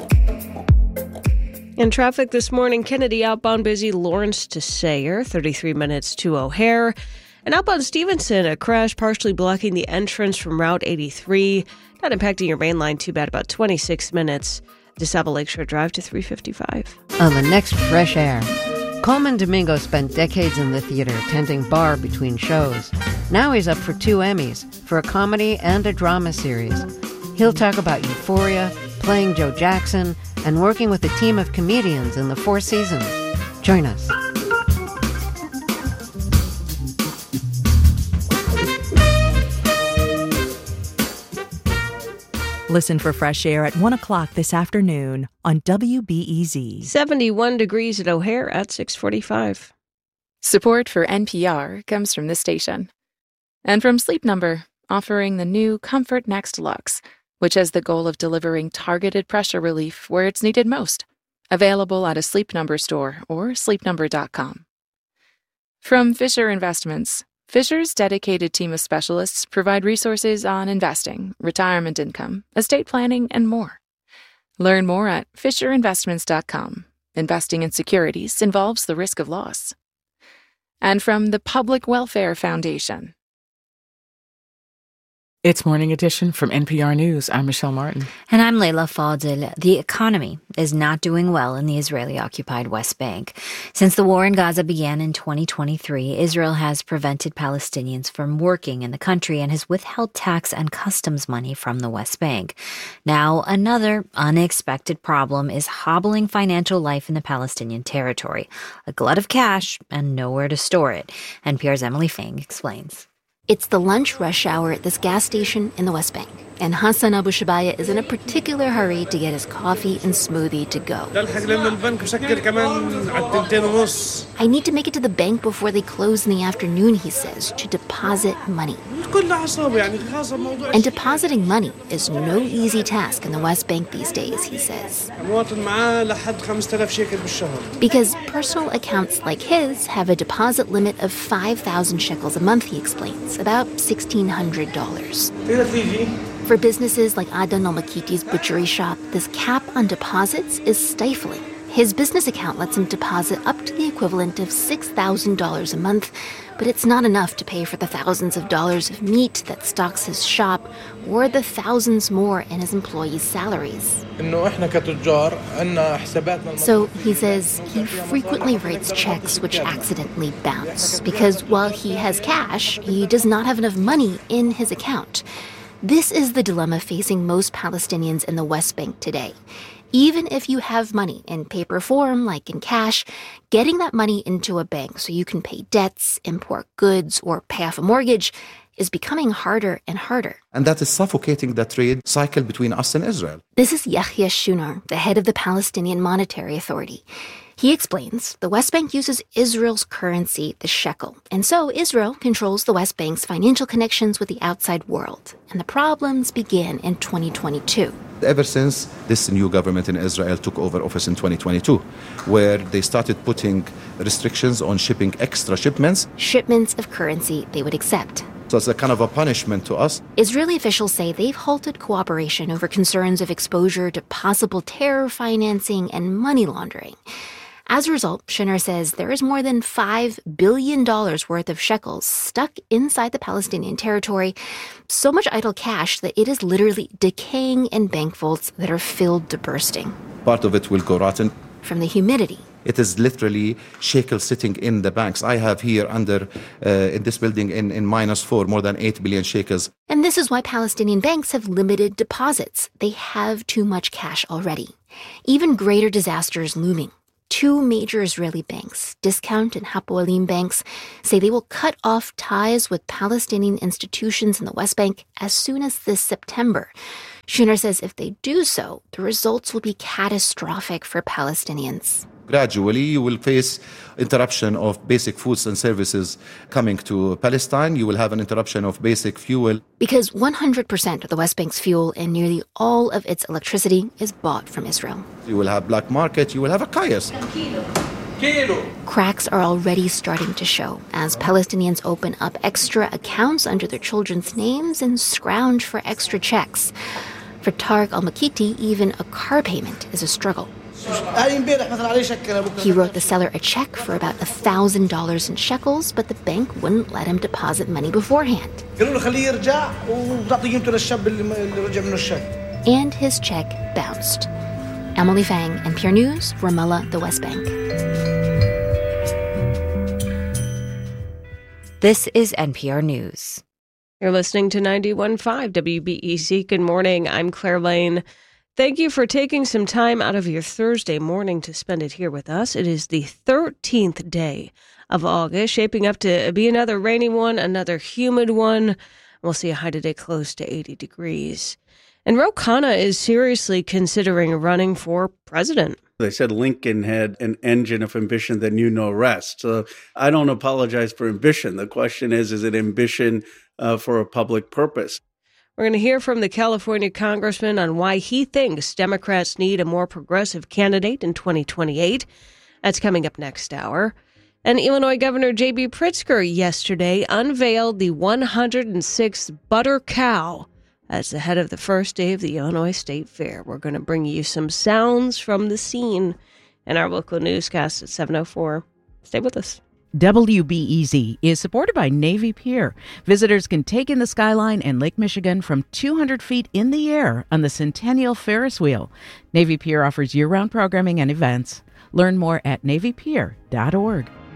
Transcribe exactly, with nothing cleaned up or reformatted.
In traffic this morning, Kennedy outbound busy, Lawrence to Sayre, thirty-three minutes to O'Hare. And outbound Stevenson, a crash partially blocking the entrance from Route eighty-three. Not impacting your main line too bad, about twenty-six minutes. DeSable Lakeshore Drive to three fifty-five. On the next Fresh Air, Coleman Domingo spent decades in the theater, tending bar between shows. Now he's up for two Emmys, for a comedy and a drama series. He'll talk about Euphoria, playing Joe Jackson, and working with a team of comedians in the Four Seasons. Join us. Listen for Fresh Air at one o'clock this afternoon on W B E Z. seventy-one degrees at O'Hare at six forty-five. Support for N P R comes from this station. And from Sleep Number, offering the new Comfort Next Luxe, which has the goal of delivering targeted pressure relief where it's needed most. Available at a Sleep Number store or sleep number dot com. From Fisher Investments, Fisher's dedicated team of specialists provide resources on investing, retirement income, estate planning, and more. Learn more at fisher investments dot com. Investing in securities involves the risk of loss. And from the Public Welfare Foundation. It's Morning Edition from N P R News. I'm Michelle Martin. And I'm Leila Fadel. The economy is not doing well in the Israeli-occupied West Bank. Since the war in Gaza began in twenty twenty-three, Israel has prevented Palestinians from working in the country and has withheld tax and customs money from the West Bank. Now, another unexpected problem is hobbling financial life in the Palestinian territory. A glut of cash and nowhere to store it. N P R's Emily Fang explains. It's the lunch rush hour at this gas station in the West Bank, and Hassan Abu Shabaya is in a particular hurry to get his coffee and smoothie to go. I need to make it to the bank before they close in the afternoon, he says, to deposit money. And depositing money is no easy task in the West Bank these days, he says. Because personal accounts like his have a deposit limit of five thousand shekels a month, he explains, about sixteen hundred dollars. For businesses like Adan Al-Makiti's butchery shop, this cap on deposits is stifling. His business account lets him deposit up to the equivalent of six thousand dollars a month, but it's not enough to pay for the thousands of dollars of meat that stocks his shop or the thousands more in his employees' salaries. So, he says, he frequently writes checks which accidentally bounce because while he has cash, he does not have enough money in his account. This is the dilemma facing most Palestinians in the West Bank today. Even if you have money in paper form, like in cash, getting that money into a bank so you can pay debts, import goods, or pay off a mortgage is becoming harder and harder. And that is suffocating the trade cycle between us and Israel. This is Yahya Shunar, the head of the Palestinian Monetary Authority. He explains the West Bank uses Israel's currency, the shekel, and so Israel controls the West Bank's financial connections with the outside world. And the problems began in twenty twenty-two. Ever since this new government in Israel took over office in twenty twenty-two, where they started putting restrictions on shipping extra shipments. Shipments of currency they would accept. So it's a kind of a punishment to us. Israeli officials say they've halted cooperation over concerns of exposure to possible terror financing and money laundering. As a result, Shunar says there is more than five billion dollars worth of shekels stuck inside the Palestinian territory, so much idle cash that it is literally decaying in bank vaults that are filled to bursting. Part of it will go rotten. From the humidity. It is literally shekel sitting in the banks. I have here under, uh, in this building, in, in minus four, more than eight billion shekels. And this is why Palestinian banks have limited deposits. They have too much cash already. Even greater disasters looming. Two major Israeli banks, Discount and Hapoalim banks, say they will cut off ties with Palestinian institutions in the West Bank as soon as this September. Shunar says if they do so, the results will be catastrophic for Palestinians. Gradually, you will face interruption of basic foods and services coming to Palestine. You will have an interruption of basic fuel. Because one hundred percent of the West Bank's fuel and nearly all of its electricity is bought from Israel. You will have black market. You will have a chaos. Cracks are already starting to show as Palestinians open up extra accounts under their children's names and scrounge for extra checks. For Tariq Al-Makiti, even a car payment is a struggle. He wrote the seller a check for about one thousand dollars in shekels, but the bank wouldn't let him deposit money beforehand. And his check bounced. Emily Fang, N P R News, Ramallah, the West Bank. This is N P R News. You're listening to ninety-one point five W B E C. Good morning. I'm Claire Lane. Thank you for taking some time out of your Thursday morning to spend it here with us. It is the thirteenth day of August, shaping up to be another rainy one, another humid one. We'll see a high today close to eighty degrees. And Ro Khanna is seriously considering running for president. They said Lincoln had an engine of ambition that knew no rest. So I don't apologize for ambition. The question is, is it ambition uh, for a public purpose? We're going to hear from the California congressman on why he thinks Democrats need a more progressive candidate in twenty twenty-eight. That's coming up next hour. And Illinois Governor J B Pritzker yesterday unveiled the one hundred sixth Butter Cow as the head of the first day of the Illinois State Fair. We're going to bring you some sounds from the scene in our local newscast at seven oh four. Stay with us. W B E Z is supported by Navy Pier. Visitors can take in the skyline and Lake Michigan from two hundred feet in the air on the Centennial Ferris Wheel. Navy Pier offers year-round programming and events. Learn more at navy pier dot org.